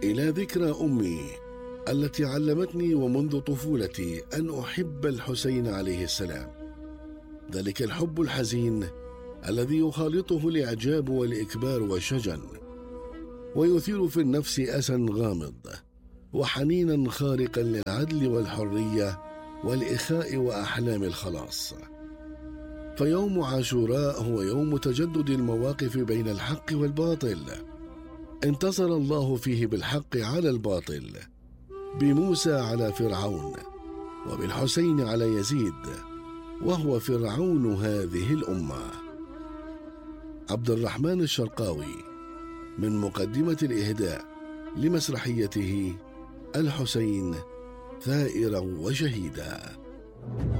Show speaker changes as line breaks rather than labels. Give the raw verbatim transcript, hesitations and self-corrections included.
إلى ذكرى أمي التي علمتني ومنذ طفولتي أن أحب الحسين عليه السلام، ذلك الحب الحزين الذي يخالطه الإعجاب والإكبار والشجن، ويثير في النفس أسى غامض وحنينا خارقا للعدل والحرية والإخاء وأحلام الخلاص. فيوم عاشوراء هو يوم تجدد المواقف بين الحق والباطل، انتصر الله فيه بالحق على الباطل، بموسى على فرعون وبالحسين على يزيد، وهو فرعون هذه الأمة. عبد الرحمن الشرقاوي، من مقدمة الإهداء لمسرحيته الحسين ثائرا وشهيدا.